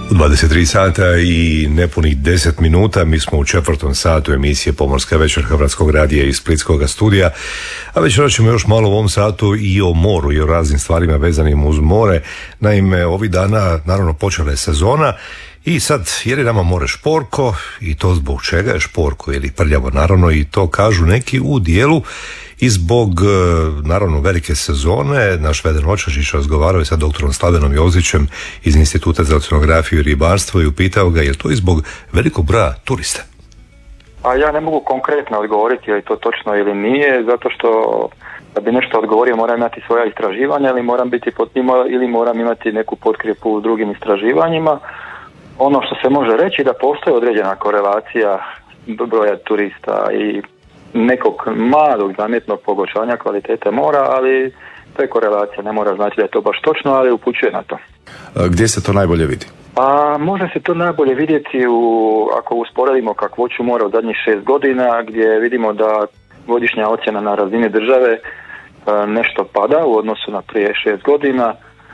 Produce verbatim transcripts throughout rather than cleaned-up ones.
dvadeset tri sata i nepunih deset minuta, mi smo u četvrtom satu emisije Pomorska večer Hrvatskog radija iz Splitskog studija, a večeras ćemo još malo u ovom satu i o moru i o raznim stvarima vezanim uz more. Naime, ovih dana naravno počela je sezona i sad, jer je nama more šporko, i to zbog čega je šporko ili prljavo naravno, i to kažu neki u dijelu i zbog naravno velike sezone. Naš Vedran Očašić razgovarao je sa doktorom Slavenom Jozićem iz Instituta za oceanografiju i ribarstvo i upitao ga je li to i zbog velikog broja turista. A ja ne mogu konkretno odgovoriti je li to točno ili nije, zato što da bi nešto odgovorio moram imati svoja istraživanja ili moram biti pod njima, ili moram imati neku potkrijepu u drugim istraživanjima. Ono što se može reći da postoji određena korelacija broja turista i nekog malog zamjetnog pogoršanja kvalitete mora, ali to je korelacija, ne mora znači da je to baš točno, ali upućuje na to. Gdje se to najbolje vidi? Pa može se to najbolje vidjeti u, ako usporedimo kakvoću mora u zadnjih šest godina, gdje vidimo da godišnja ocjena na razini države nešto pada u odnosu na prije šest godina.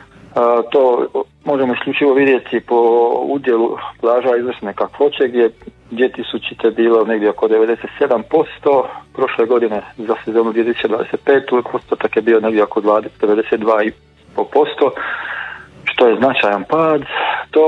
To možemo isključivo vidjeti po udjelu plaža izvrsne kakvoće, gdje dvije tisućite bilo negdje oko devedeset sedam posto, prošle godine za sezonu dvije tisuće dvadeset pete postotak je bio negdje oko devedeset dva i pol posto, što je značajan pad. To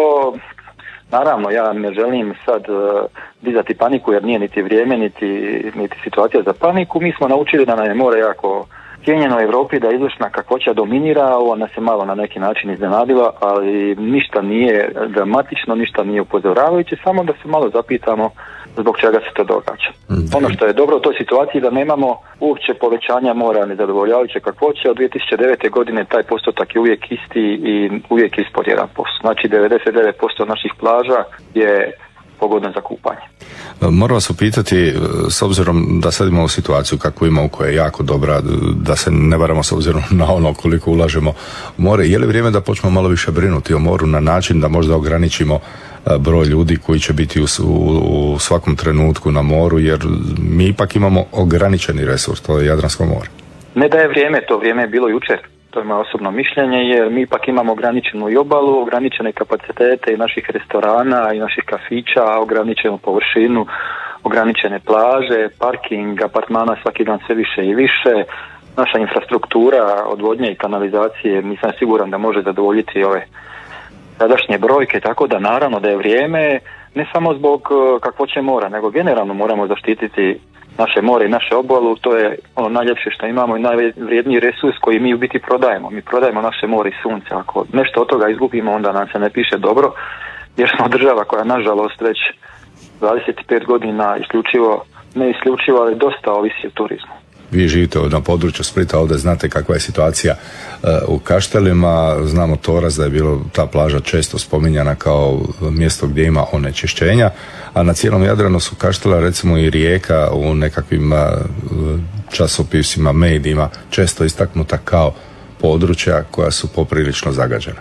naravno ja ne želim sad uh, dizati paniku jer nije niti vrijeme niti, niti situacija za paniku. Mi smo naučili da nam je more jako cijenjeno u Europi, da izvršna kakvoća dominira. Ovo nas je malo na neki način iznenadila, ali ništa nije dramatično, ništa nije upozoravajuće, samo da se malo zapitamo zbog čega se to događa. Mm-hmm. Ono što je dobro u toj situaciji da nemamo uopće povećanja mora nezadovoljavajuće kakvoće. Od dvije tisuće devete godine taj postotak je uvijek isti i uvijek ispod jedan posto. Znači devedeset devet posto naših plaža je pogodno za kupanje. Moram vas upitati, s obzirom da sad imamo situaciju kakvu imamo koja je jako dobra, da se ne varamo s obzirom na ono koliko ulažemo u more, je li vrijeme da počnemo malo više brinuti o moru na način da možda ograničimo broj ljudi koji će biti u, u svakom trenutku na moru, jer mi ipak imamo ograničeni resurs, to je Jadransko more. Ne da je vrijeme, to vrijeme je bilo jučer. To je moje osobno mišljenje, jer mi ipak imamo ograničenu i obalu, ograničene kapacitete i naših restorana i naših kafića, ograničenu površinu, ograničene plaže, parking, apartmana svaki dan sve više i više. Naša infrastruktura odvodnje i kanalizacije nisam siguran da može zadovoljiti ove sadašnje brojke, tako da naravno da je vrijeme ne samo zbog kakvoće mora, nego generalno moramo zaštititi naše more i naše obalu. To je ono najljepše što imamo i najvrijedniji resurs koji mi u biti prodajemo. Mi prodajemo naše more i sunce. Ako nešto od toga izgubimo, onda nam se ne piše dobro, jer smo država koja nažalost već dvadeset pet godina isključivo, ne isključivo, ali dosta ovisi o turizmu. Vi živite na području Splita, ovdje znate kakva je situacija u Kaštelima. Znamo Toraz da je bilo ta plaža često spominjana kao mjesto gdje ima onečišćenja, a na cijelom Jadranu su Kaštela, recimo i Rijeka, u nekakvim časopisima, medijima često istaknuta kao područja koja su poprilično zagađena.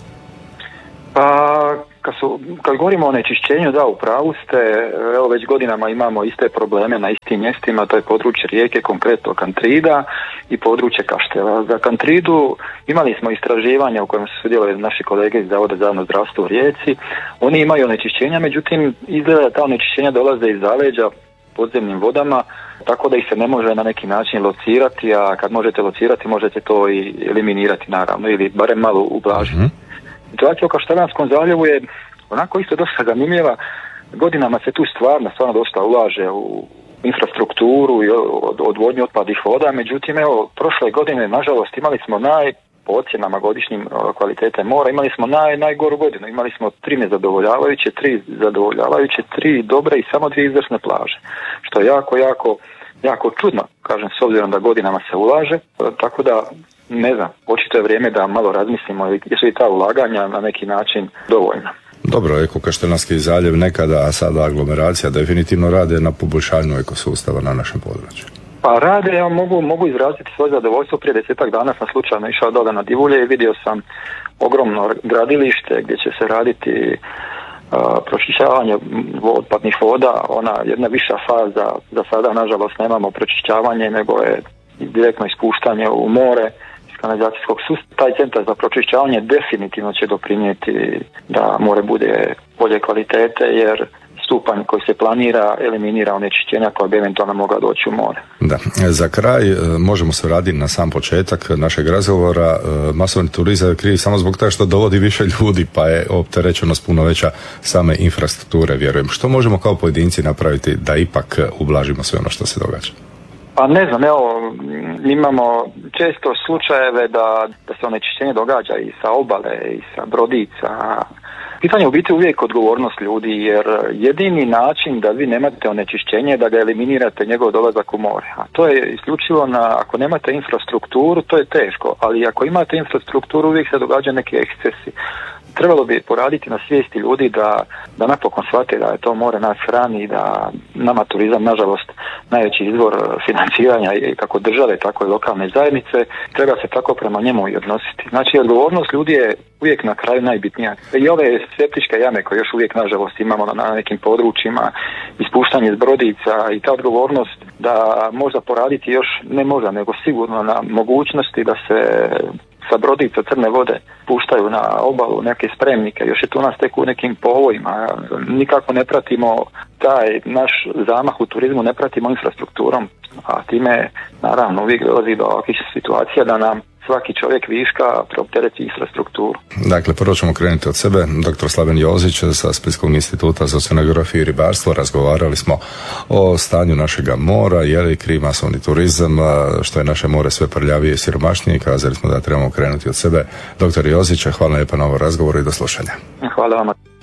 Pa kad, su, kad govorimo o onečišćenju, da, u pravu ste, evo već godinama imamo iste probleme na istim mjestima, to je područje Rijeke, konkretno Kantrida i područje Kaštela. Za Kantridu imali smo istraživanja u kojem su sudjelovali naši kolege iz Zavoda za javno zdravstvo u Rijeci. Oni imaju onečišćenja, međutim izgleda da ta onečišćenja dolaze iz zaleđa podzemnim vodama, tako da ih se ne može na neki način locirati, a kad možete locirati možete to i eliminirati naravno, ili barem malo ublažiti. Mm-hmm. Situacija u Kaštelanskom zaljevu je onako isto dosta zanimljiva. Godinama se tu stvarno, stvarno dosta ulaže u infrastrukturu i odvodnju otpadnih voda, međutim evo prošle godine nažalost imali smo naj, po ocjenama godišnjim kvalitete mora, imali smo naj, najgoru godinu, imali smo tri nezadovoljavajuće, tri zadovoljavajuće, tri dobre i samo dvije izvrsne plaže, što je jako, jako, jako čudno, kažem, s obzirom da godinama se ulaže, tako da ne znam, očito je vrijeme da malo razmislimo jesu i ta ulaganja na neki način dovoljna. Dobro, Eko Kaštelanski zaljev nekada, a sada aglomeracija definitivno rade na poboljšanju ekosustava na našem području. Pa rade, ja mogu, mogu izraziti svoje zadovoljstvo. Prije desetak dana sam slučajno išao dole na Divulje i vidio sam ogromno gradilište gdje će se raditi uh, pročišćavanje otpadnih voda, ona jedna viša faza. Za sada nažalost nemamo pročišćavanje, nego je direktno ispuštanje u more, kanalizacijskog sustava. Taj centar za pročišćavanje definitivno će doprinijeti da more bude bolje kvalitete, jer stupanj koji se planira eliminira onečišćenja koja bi eventualno mogla doći u more. Da. Za kraj možemo se vratiti na sam početak našeg razgovora. Masovni turizam je kriv samo zbog toga što dovodi više ljudi, pa je opterećenost puno veća same infrastrukture, vjerujem. Što možemo kao pojedinci napraviti da ipak ublažimo sve ono što se događa? Pa ne znam, evo, imamo često slučajeve da, da se onečišćenje događa i sa obale i sa brodica. Pitanje je u biti uvijek odgovornost ljudi, jer jedini način da vi nemate onečišćenje je da ga eliminirate njegov dolazak u more. A to je isključivo na, ako nemate infrastrukturu, to je teško, ali ako imate infrastrukturu uvijek se događa neki ekscesi. Trebalo bi poraditi na svijesti ljudi da, da napokon shvate da je to more nas hrani i da nama turizam, nažalost, najveći izvor financiranja i kako države, tako i lokalne zajednice, treba se tako prema njemu i odnositi. Znači, odgovornost ljudi je uvijek na kraju najbitnija. I ove septičke jame koje još uvijek, nažalost, imamo na nekim područjima, ispuštanje iz brodica i ta odgovornost da možda poraditi još, ne možda, nego sigurno na mogućnosti da se sa brodica crne vode puštaju na obalu neke spremnike, još je tu nas tek u nekim povojima. Nikako ne pratimo taj naš zamah u turizmu, ne pratimo infrastrukturom, a time naravno uvijek dolazi do ovakvih situacija da nam svaki čovjek viška preoptereti infrastrukturu. Dakle, prvo ćemo krenuti od sebe. Doktor Slaven Jozić sa Splitskog instituta za oceanografiju i ribarstvo. Razgovarali smo o stanju našega mora, je li kriv masovni turizam, što je naše more sve prljavije i siromašnije, i kazali smo da trebamo krenuti od sebe. Doktor Jozić, hvala lijepa na ovom razgovoru i do slušanja. Hvala vam.